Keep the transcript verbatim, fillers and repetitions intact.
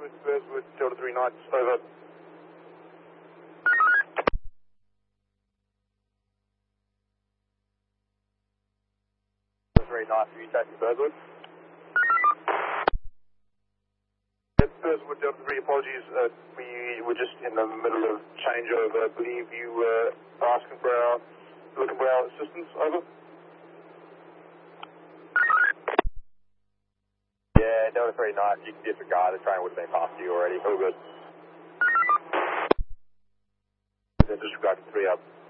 with Burswood, Delta three Knights, over. Delta three Knights, are you taking Burswood? Yes, Burswood, Delta three, apologies, uh, we were just in the middle of changeover. I believe you were asking for our, looking for our assistance, over. Yeah, Delta three Knights, you can disregard, the train would have been past you already, all good. Then disregard three up.